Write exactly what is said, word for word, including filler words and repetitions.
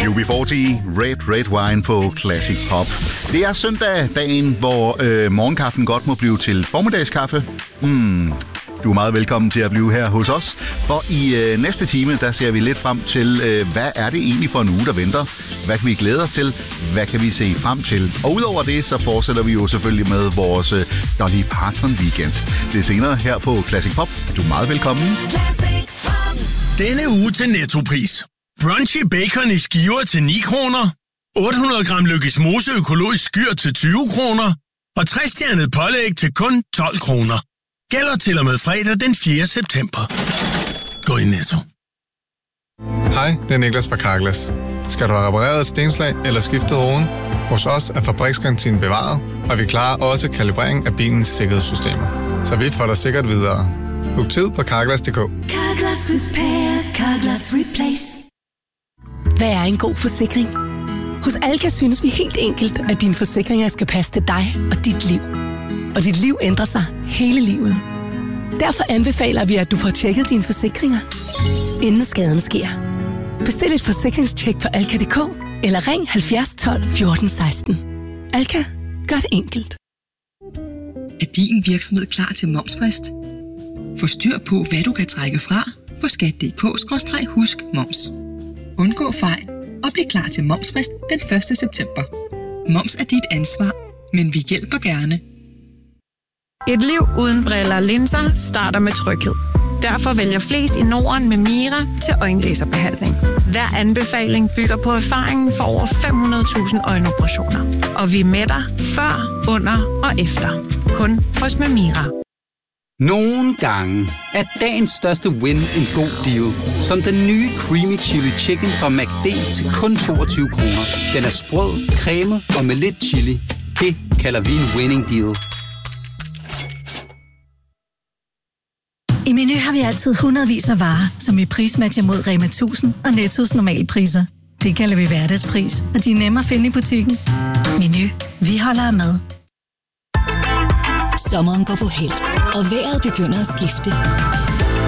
U B fyrre, Red Red Wine på Classic Pop. Det er søndag, dagen, hvor øh, morgenkaffen godt må blive til formiddagskaffe. Hmm, du er meget velkommen til at blive her hos os. For i øh, næste time, der ser vi lidt frem til, øh, hvad er det egentlig for en uge, der venter? Hvad kan vi glæde os til? Hvad kan vi se frem til? Og udover det, så fortsætter vi jo selvfølgelig med vores øh, Dolly Parton Weekend. Det er senere her på Classic Pop. Du er meget velkommen. Classic Pop. Denne uge til Nettopris. Brunchy bacon i skiver til ni kroner. otte hundrede gram Lykkes Mose økologisk skyr til tyve kroner. Og tre-stjernet pålæg til kun tolv kroner. Gælder til og med fredag den fjerde september. Gå i Netto. Hej, det er Niklas fra Carglass. Skal du have repareret et stenslag eller skiftet roden? Hos os er fabriksgarantien bevaret, og vi klarer også kalibrering af bilens sikkerhedssystemer. Så vi får dig sikkert videre. Book tid på carglass punktum d k. Carglass Repair, Carglass Replace. Hvad er en god forsikring? Hos Alka synes vi helt enkelt, at dine forsikringer skal passe til dig og dit liv. Og dit liv ændrer sig hele livet. Derfor anbefaler vi, at du får tjekket dine forsikringer, inden skaden sker. Bestil et forsikringstjek på alka punktum d k eller ring halvfjerds tolv fjorten seksten. Alka, gør det enkelt. Er din virksomhed klar til momsfrist? Få styr på, hvad du kan trække fra på skat punktum d k skråstreg husk moms. Undgå fejl og bliv klar til momsfrist den første september. Moms er dit ansvar, men vi hjælper gerne. Et liv uden briller og linser starter med tryghed. Derfor vælger flest i Norden med Mira til øjenlaserbehandling. Hver anbefaling bygger på erfaringen for over fem hundrede tusind øjenoperationer. Og vi er med dig før, under og efter. Kun hos Mira. Nogle gange er dagens største win en god deal. Som den nye Creamy Chili Chicken fra McD til kun toogtyve kroner. Den er sprød, cremet og med lidt chili. Det kalder vi en winning deal. I Meny har vi altid hundredvis af varer, som vi prismatcher mod Rema tusind og Nettos normale priser. Det kalder vi hverdagspris, og de er nemme at finde i butikken. Meny. Vi holder af mad. Sommeren går på held, og vejret begynder at skifte.